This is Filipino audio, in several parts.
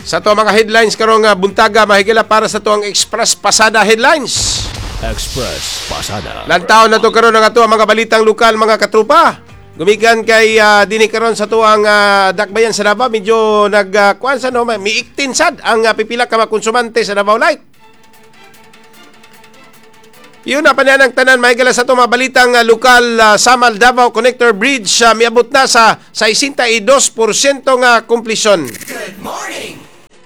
Sa to mga headlines karong buntaga mahigala para sa tuang Express Pasada headlines. Express Pasada. Lantaw na to karon nga to ang mga balitang lokal mga katrupa. Gumikan kay dini karon sa tuang dakbayan sa Davao medyo nagkuan sa no miiktin sad ang pipila ka mga konsumante sa Davao Light. Yun na panyanang tanan mahigala sa to mga balitang lokal Samal Davao Connector Bridge miabot na sa 62% nga komplisyon. Good morning!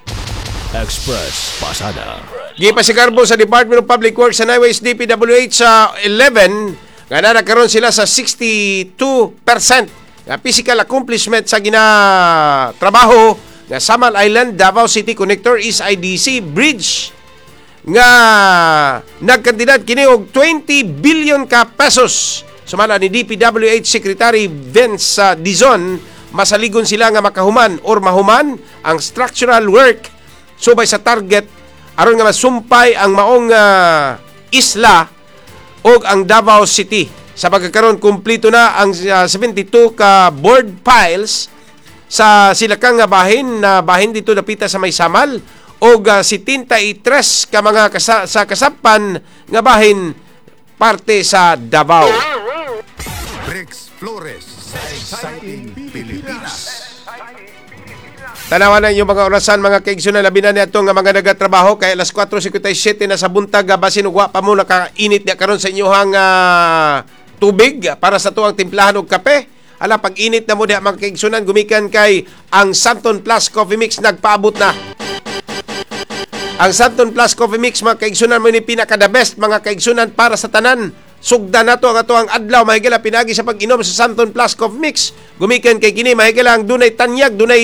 Express Pasada. Gipasikarbo sa Department of Public Works and Highways DPWH sa 11 nga nakaroon sila sa 62% nga physical accomplishment sa ginatrabaho nga Samal Island Davao City Connector East IDC Bridge nga nagkantidad kini og 20 billion ka pesos. Sumala ni DPWH Secretary Vince Dizon, masaligon sila nga makahuman or mahuman ang structural work subay sa target aron nga masumpay ang maong isla o ang Davao City. Sa pagkakaroon, kumplito na ang 72 ka board piles sa silakang nga bahin na bahin dito napita sa may Samal o 73 ka mga sa kasapan nga bahin parte sa Davao. Rex Flores sa Exciting Pilipinas. Tanawan na yung mga orasan mga kaigsunan labi na niya nga mga nagatrabaho kay alas 4:57 na sa buntag basin ugwa pa mo nakainit niya karon sa inyohang tubig para sa tuang timplahan og kape. Ala pag init na mo diha mga kaigsunan gumikan kay ang Santon Plus Coffee Mix nagpaabot na. Ang Santon Plus Coffee Mix mga kaigsunan mo ni pinaka the best mga kaigsunan para sa tanan. Sugda na to ang ato ang adlaw mahigala pinagi sa pag-inom sa Santon Plus Coffee Mix. Gumikan kay kini mahigala ang dunay tanyag, dunay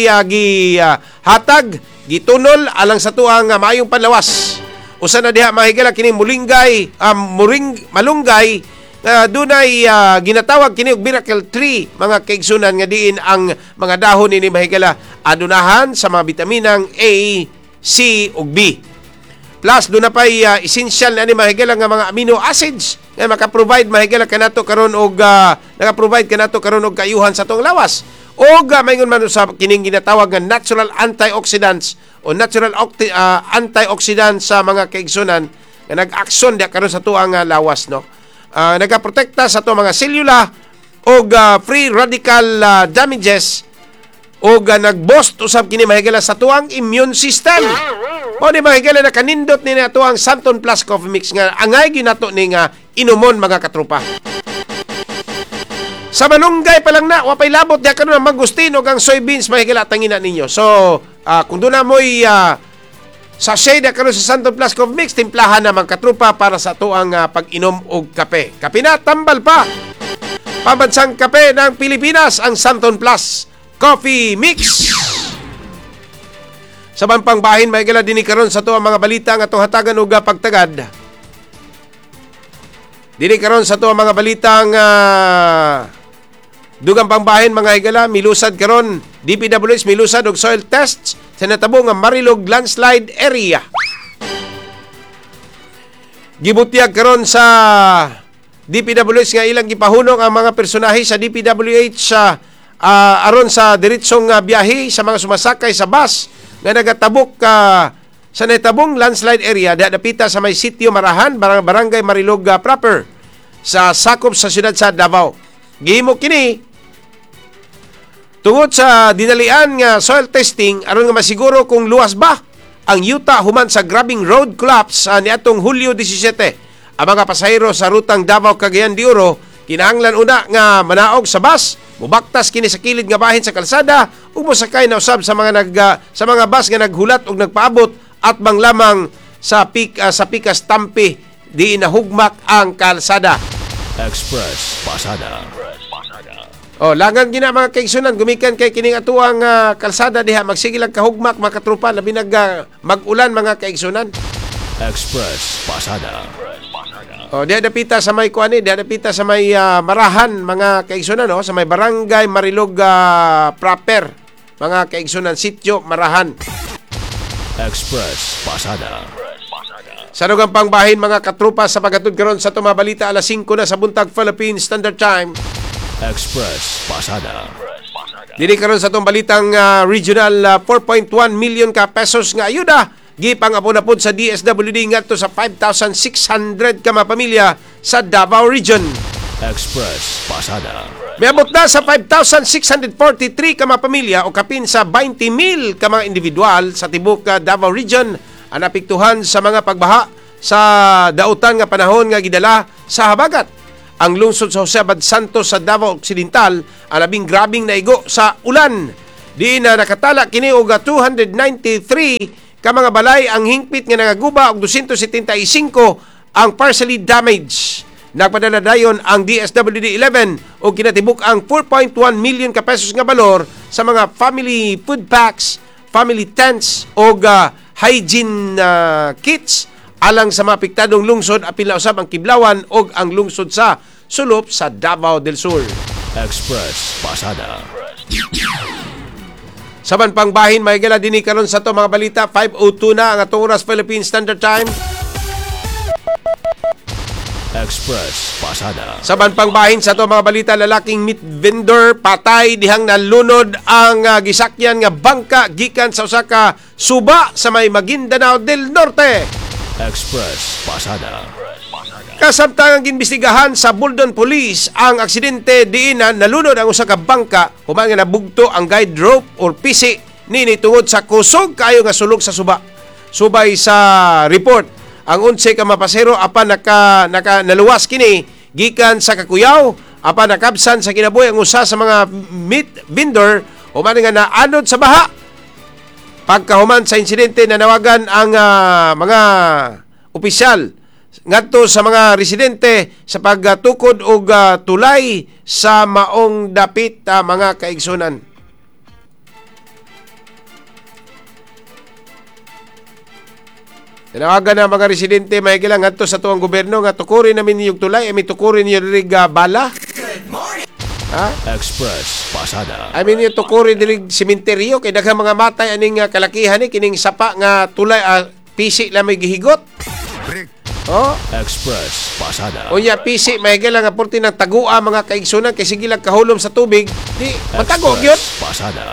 hatag, gitunol alang sa tuang maayong panlawas. Usa na diha mahigala kini mulunggay, malunggay dunay ginatawag kini og miracle tree mga kaigsunan nga diin ang mga dahon ini mahigala adunahan sa mga bitaminang A, C ug B. Plus doon na pa'y essential na ni mahigala nga mga amino acids nga maka-provide mahigala kanato karon og naka-provide kanato karon og kayuhan sa tong lawas. Og mayngon man sa kining ginatawag nga natural antioxidants o natural antioxidants sa mga kaigsunan nga nag-aksyon dia karon sa tuang lawas no. Nagaprotekta sa tuang mga selula og free radical damages og nag-boost usab kini mahigala sa tuang immune system. O di mahigala na kanindot ni nato ang Santon Plus Coffee Mix nga angay ginato ni nga inumon mga katrupa. Sa malunggay pa lang na wapay labot di karon ang mangustin og ang soybeans mahigala tangina ninyo. So kung doon na mo'y sachet di karon sa Santon Plus Coffee Mix timplahan na mga katrupa para sa tuang pag-inom og kape. Kape na tambal pa. Pambansang kape ng Pilipinas ang Santon Plus Coffee Mix. Sa bampang bahin mahigala dinhi karon sa tuang mga balita nga atong hatagan og pagtagad. Dinhi karon sa tuang mga balita nga dugang pangbahin mga higala milusad karon DPWH milusad og soil tests sa natabo nga Marilog landslide area. Gibutyag karon sa DPWH nga ilang gipahunong ang mga personahe sa DPWH aron sa diretsong biyahe sa mga sumasakay sa bus nga nagatabok sa natabong landslide area da napita sa may sitio Marahan, Barangay Marilog proper sa sakop sa siyudad sa Davao. Gihimo kini tungod sa dinalian nga soil testing aron nga masiguro kung luwas ba ang yuta human sa grabing road collapse niadtong Hulyo 17. Ang mga pasahero sa rutang Davao Cagayan de Oro kinahanglan una nga manaog sa bus, mubaktas kini sa kilid nga bahin sa kalsada ug mosakay na usab sa mga bus nga naghulat og nagpaabot at bang lamang sa Pikas Tampi di nahugmak ang kalsada. Express Pasada. Langan gina mga kaigsunan gumikan kay kining atuang kalsada diha magsige lang kahugmak makatrupa labi mag-ulan mga kaigsunan. Express Pasada. Diya dapita sa may kuani, diya dapita sa may Marahan mga kaigsunan sa may Barangay Marilog proper mga kaigsunan sitio Marahan. Express Pasada. Sa dugang pangbahin mga katrupa sa paghatod karon sa tumabalita alas 5 na sa buntag Philippine Standard Time. Express Pasada. Dili karon sa itong balitang regional 4.1 million ka pesos nga ayuda gipang apod sa DSWD ngadto sa 5,600 ka mga pamilya sa Davao Region. Express Pasada. Miabot na sa 5,643 ka mga pamilya o kapin sa 20,000 ka mga individual sa tibok Davao Region ang napiktuhan sa mga pagbaha sa dautan nga panahon nga gidala sa habagat. Ang lungsod sa Jose Abad Santos sa Davao Occidental ang labing grabing naigo sa ulan. Di na nakatala kini og 293 ka mga balay ang hingpit nga nagaguba og 275 ang partially damaged. Nagpadala dayon ang DSWD 11 o kinatibuk ang 4.1 million ka pesos nga balor sa mga family food packs, family tents o hygiene kits alang sa mga apektadong lungsod apil na usab ang Kiblawan o ang lungsod sa sulop sa Davao del Sur. Express Pasada. Saban pang bahin may gala dinhi karon sa to mga balita 5:02 na ang atong oras Philippine Standard Time. Express Pasada. Saban pang bahin sa to mga balita lalaking meat vendor patay dihang nalunod ang gisakyan nga bangka gikan sa usa ka suba sa may Maguindanao del Norte. Express Pasada. Kasamtang gimbestigahan sa Buldon Police ang aksidente diin na nalunod ang usa ka bangka human nga nabugto ang guide rope or pisi nini tungod sa kusog kaayo nga sulog sa suba. Subay sa report, ang 11 ka mapasero apan naluwas kini gikan sa Kakuyaw apan nakabsan sa kinabuhi ang usa sa mga meat vendor human nga naanod sa baha. Pagkahuman sa insidente nanawagan ang mga opisyal ngadto sa mga residente sa pagtukod og tulay sa maong dapit mga kaigsunan. Tinawagan ang mga residente may gilang ngadto sa tuwang gobyerno nga tukurin namin yung tulay, ay tukurin yung rig bala. Ha? Express Pasada. I mean yung tukurin yung sementeryo kay daghang mga matay aning kalakihan ni kining sapa nga tulay pisi lang may gihigot. Oh, Express Pasada. unya pisi may gila nga porti ng tagua mga kaigsunan kay sige lang kahulom sa tubig di matago gyud. Express Pasada.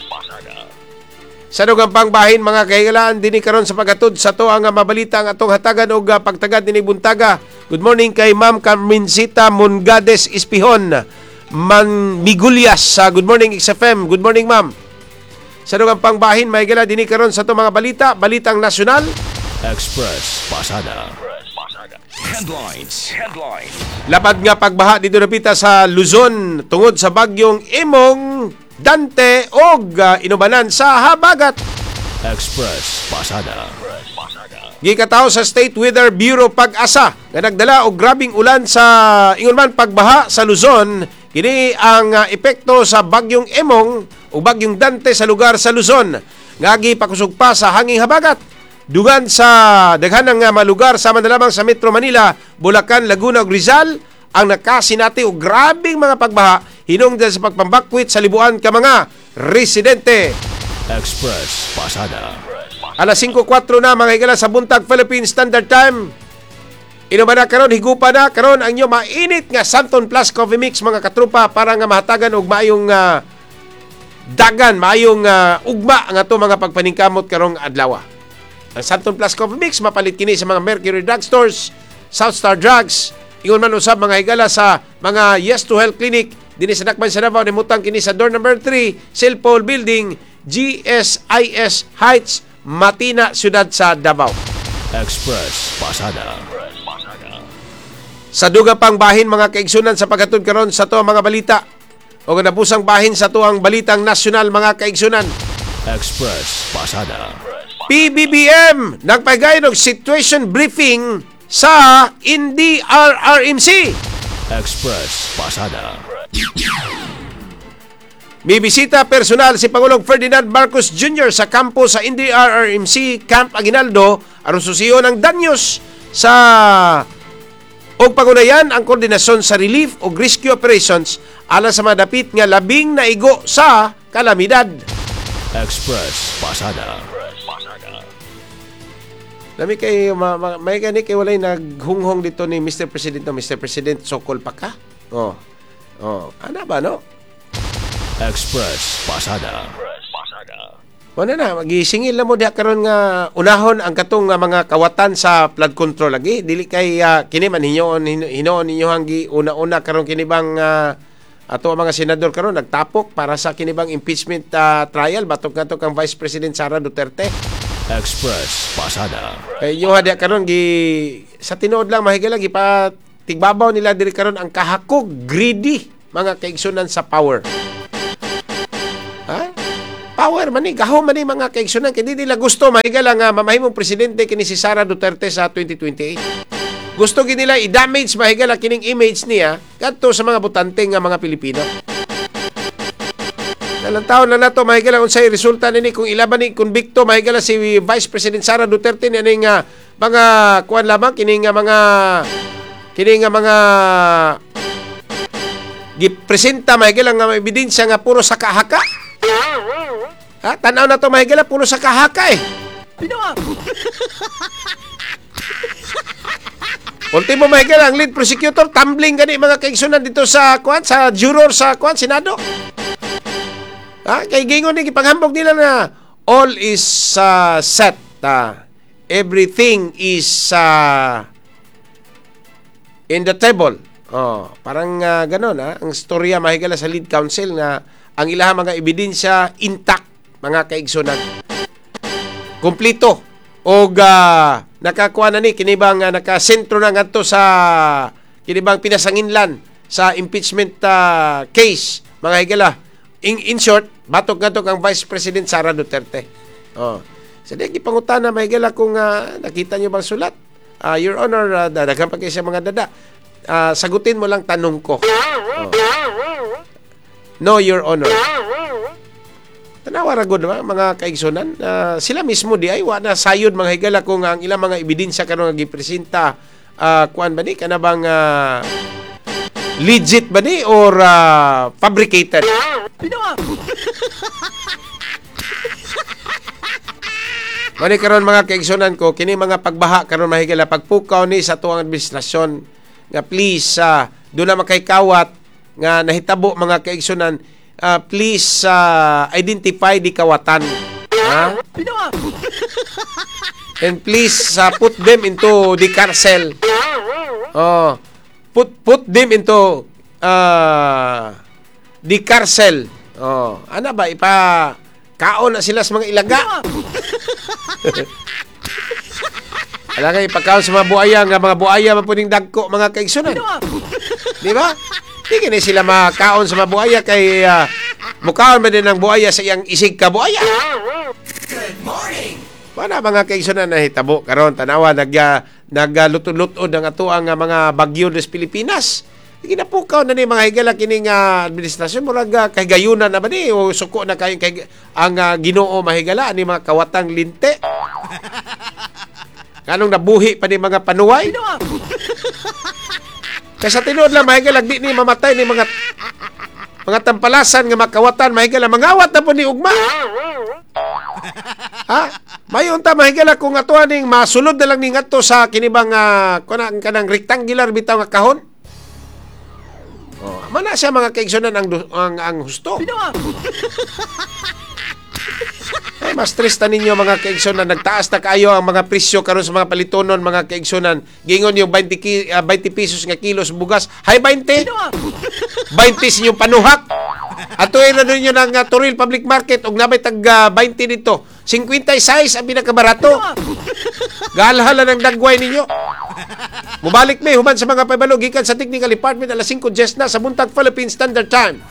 Sa dugang pangbahin mga kahigalaan dinhi karon sa pagatod sa to ang mabalita ang atong hatagan og pagtagad dinhi buntaga. Good morning kay Ma'am Carmencita Mongades Espihon Man Migulias. Good morning XFM. Good morning ma'am. Sa dugang pangbahin may gila dinhi karon sa to mga balitang nasyonal. Express Pasada. Headlines. Lapad nga pagbaha dito napita sa Luzon tungod sa bagyong Imong, Dante og inubanan sa habagat. Express Pasada. Gikataw sa State Weather Bureau Pag-asa nga nagdala og grabing ulan sa ingon man pagbaha sa Luzon. Kini ang epekto sa bagyong Imong o bagyong Dante sa lugar sa Luzon nga gipakusog pa sa hanging habagat. Dugan sa daghanang mga lugar sama na lamang sa Metro Manila, Bulacan, Laguna ug Rizal ang nakasinati og grabing mga pagbaha hinungdan sa pagpambakwit sa libuan ka mga residente. Express Pasada. Alas 5:04 na mga higala sa buntag Philippine Standard Time. Inuman na karon, higupa na karon ang inyo mainit nga Santon Plus Coffee Mix mga katrupa para nga mahatagan og maayong dagan, maayong ugma nga to mga pagpaningkamot karong adlaw. Ang Santon Plus Coffee Mix mapalit kini sa mga Mercury Drugstores, South Star Drugs, ingon man usab mga higala sa mga Yes to Health Clinic dinhi sa Dakban sa Davao, nimutang kini sa door number 3, Silpol Building, GSIS Heights, Matina, Siyudad sa Davao. Express Pasada. Sa dugang pang bahin mga kaigsunan sa paghatod karon sa to mga balita o napusang bahin sa to ang balitang nasyonal mga kaigsunan. Express Pasada. PBBM nagpagayon og situation briefing sa NDRRMC. Express Pasada. May bisita personal si Pangulong Ferdinand Marcos Jr. sa kampo sa NDRRMC Camp Aguinaldo aron susiyon ang danyos sa og pangunayan ang koordinasyon sa relief o rescue operations alang sa mga dapit nga labing naigo sa kalamidad. Express Pasada. Lami kay may gani kay walay naghunghong dito ni Mr. President no Mr. President sokol pa ka. Ana ba no? Express Pasada. Wala na, magisingil na mo diha karon nga unahon ang katong mga kawatan sa flood control lagi. Dili kay kini man hinoon ninyo hanggi una-una karon kini bang ato ang mga senador karon nagtapok para sa kini bang impeachment trial batok nga to kang Vice President Sara Duterte. Express Pasada. Kay inyo diha karon sa tinuod lang mahigala pa tigbabaw nila diri karon ang kahakog greedy mga kaigsunan sa power. Ha? Power man ni gahom man ni mga kaigsunan kay di nila gusto mahigala nga mamahimong presidente kini si Sara Duterte sa 2028. Gusto gid nila i-damage mahigala kining image niya kadto sa mga butante nga mga Pilipino. Dalang taon na nato mahigala unsay resulta nini kung ilaban ni konbikto mahigala si Vice President Sara Duterte ni nga mga kuan lamang kining mga gipresenta mahigala nga ebidensya nga puro sakahaka. Ha? Tanaw na to mahigala puro sakahaka eh. Ultimo mahigala ang lead prosecutor tumbling gani mga kaigsunan dito sa kuan sa juror sa kuan Senado. Ha? Kay gingon ni gipanghambog nila na all is set. Everything is in the table. Parang ganon ang storya mahigala sa lead counsel nga ang ilahang mga ebidensya intact mga kaigsunan. Kumplito og nakakuha na ni kinibang nakasentro na ngadto sa kinibang pinasanginlan sa impeachment case mga higala. In short, batok ngadto kang Vice President Sara Duterte. Sa di gipangutana mahigala kung nakita niyo bang sulat? Your Honor, daghan pa kay sa mga dada. Sagutin mo lang tanong ko. No, Your Honor. Tanawa ra gud mga kaigsunan, sila mismo di ay wa na sayod mga higala kung ang ilang mga ebidensya karon nga gipresenta kuan ba ni kana bang legit ba ni or fabricated. Mani karon mga kaigsunan ko kini mga pagbaha karon mahigala pagpukaw ni sa tuwang administrasyon nga please do na makaykawat nga nahitabo mga kaigsunan. Please identify the kawatan. And please put them into the carcel. Put them into the carcel. Ano ba kaon na sila sa mga ilaga. Ala kay pagkaon sa mga buaya nga mga buaya man puning dagko mga kaigsunan. Di ba? Di kini sila makaon sa mga buaya kay mukaon man din ang buaya sa iyang isig ka buaya. Good morning. Pana mga kaigsunan na hitabo karon tanawa naglutod-lutod ang ato ang mga bagyo des Pilipinas. Ginapukaw na ni mga higala kining administrasyon murag kahigayunan na ba ni o suko na kay ang Ginoo mahigala ani mga kawatang linte. Kanong nabuhi pa ni mga panuway. Kaya sa tinuod lang, mahigala, di ni mamatay ni mga tampalasan nga makawatan, mahigala, mangawat na po ni ugma. Ha? Mayon ta, mahigala, kung atuan ning masulod na lang ning ato sa kinibang kanang rectangular bitaw nga kahon. Mana siya mga kaigsunan ang husto. Ay, mas trista ninyo mga kaigsunan. Nagtaas na kayo ang mga presyo karon sa mga palitonon mga kaigsunan. Gingon yung 20 pesos nga kilos bugas. Hay 20? 20 sinyong panuhak. Atuin na ninyo ng Turil Public Market og nabay tag 20 dito. 56 ang pinakabarato. Galhala ng dagway ninyo. Mubalik may human sa mga pabalo gikan sa Technical Department alas 5:10 na sa buntag Philippine Standard Time.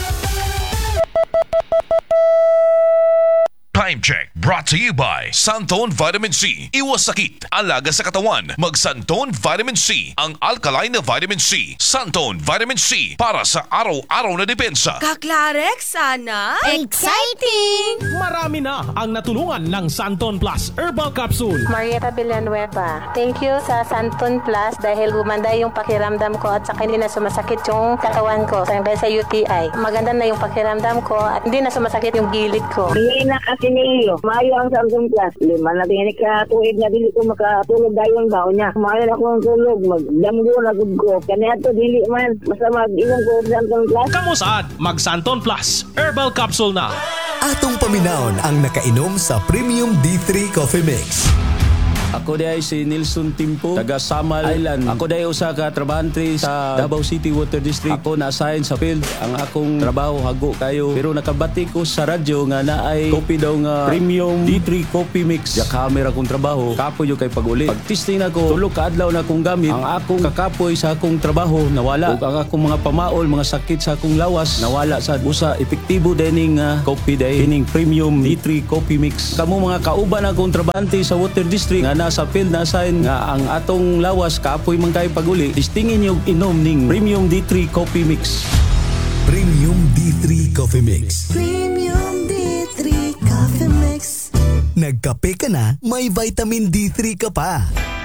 Time check brought to you by Santon Vitamin C. Iwas sakit, alaga sa katawan. Mag Santon Vitamin C, ang alkaline na vitamin C. Santon Vitamin C para sa araw-araw na depensa. Kaklarek sana? Exciting! Marami na ang natulungan ng Santon Plus Herbal Capsule. Marieta Villanueva, thank you sa Santon Plus dahil gumanda yung pakiramdam ko at saka hindi na sumasakit yung katawan ko dahil sa UTI. Maganda na yung pakiramdam ko at hindi na sumasakit yung gilid ko. Bili na kasi ni kayo. Maayo ang Samsung Plus. Lima na tingin ka tuwid na dili ko makatulog dayon ba niya. Maayo na akong tulog. Magdamgo na gud ko. Kanya to dili man. Basta mag-inom ko og Samsung Plus. Kamusaad, mag Santon Plus Herbal Capsule na. Atong paminawon ang nakainom sa Premium D3 Coffee Mix. Ako day si Nilson Timpo, taga Samal Island. Ako day usa ka trabahante sa Davao City Water District. Ako na-assign sa field. Ang akong trabaho hago kayo. Pero nakabati ko sa radyo nga naay kopi daw nga Premium D3 Coffee Mix. Ya camera kong trabaho, kapoy yung kay pag-uli. Pag-testing ako, tulog ka adlaw na akong gamit. Ang akong kakapoy sa akong trabaho nawala. Ug ang akong mga pamaol, mga sakit sa akong lawas nawala sa usa. Epektibo dining coffee day, kining Premium D3 Coffee Mix. Kamo mga kauban akong trabahante sa Water District nga nasa field na sign nga ang atong lawas kapoy man kay paguli, tistingin yung inom ning Premium D3 Coffee Mix. Premium D3 Coffee Mix. Premium D3 Coffee Mix. Nagkape ka na, may vitamin D3 ka pa.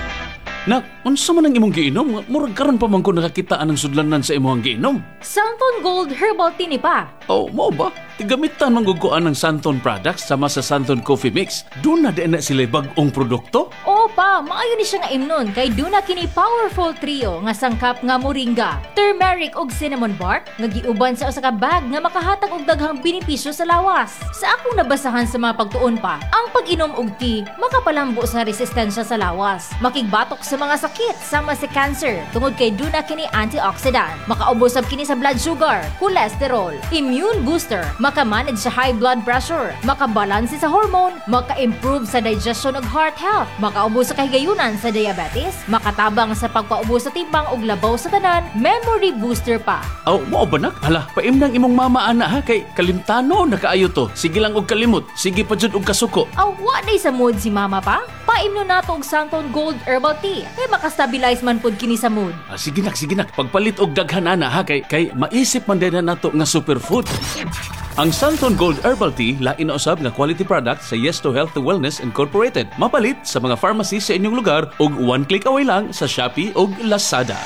Nak, unsa man ang imong giinom? Murag karon pa man ko nakakitaan ng sudlanan sa imong giinom. Santon Gold Herbal Tea ni pa. Oh, mo ba? Tigamitan mangguguan ng Santon products sama sa Santon Coffee Mix. Doon na din na sila bag-ong produkto. Oo pa, maayo ni siya nga imnon kay duna kini powerful trio nga sangkap nga moringa, turmeric ug cinnamon bark nga giuban sa usa ka bag nga makahatag og daghang benepisyo sa lawas. Sa akong nabasahan sa mga pagtuon pa, ang pag-inom og tea makapalambo sa resistensya sa lawas, makigbatok sa mga sakit sama sa cancer tungod kay duna kini antioxidant, makaubos sab kini sa blood sugar, cholesterol, immune booster, makamanage sa high blood pressure, makabalanse sa hormone, maka-improve sa digestion ug heart health, makaubos sa kahigayunan sa diabetes, makatabang sa pagpaubos sa timbang ug labaw sa tanan, memory booster pa. Oh, mo ba nak? Hala, paimnang imong mama ana ha kay kalimtano na kaayo to. Sige lang og kalimot, sige pa jud og kasuko. Aw, wa day sa mood si mama pa? Paimno nato og Santon Gold Herbal Tea. Kay makastabilize man pud kini sa mood. Sige nak. Pagpalit og daghan ana ha kay maisip man din na nato nga superfood. Ang Santon Gold Herbal Tea lain na usab nga quality product sa Yes to Health to Wellness Incorporated. Mapalit sa mga pharmacy sa inyong lugar ug one click away lang sa Shopee ug Lazada.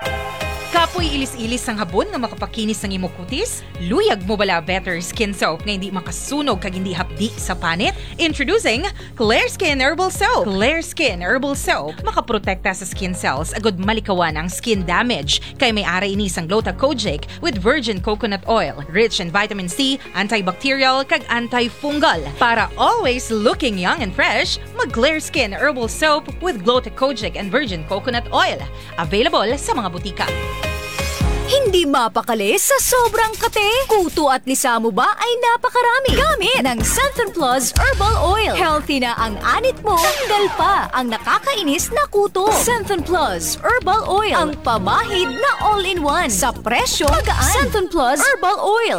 Kapoy ilis-ilis ang habon nga makapakinis ng imong kutis? Luyag mo bala Better Skin Soap nga hindi makasunog kag hindi hapdi sa panit? Introducing Clear Skin Herbal Soap. Clear Skin Herbal Soap makaprotekta sa skin cells agud malikawan ang skin damage kay may ara ini sang Gluta-Kojic with virgin coconut oil, rich in vitamin C, antibacterial kag antifungal. Para always looking young and fresh, mag Clear Skin Herbal Soap with Gluta-Kojic and virgin coconut oil. Available sa mga butika. Hindi mapakali sa sobrang kate. Kuto at lisamo ba ay napakarami. Gamit ng Santon Plus Herbal Oil. Healthy na ang anit mo. Tanggal pa ang nakakainis na kuto. Santon Plus Herbal Oil. Ang pamahid na all-in-one. Sa presyo magaan. Santon Plus Herbal Oil.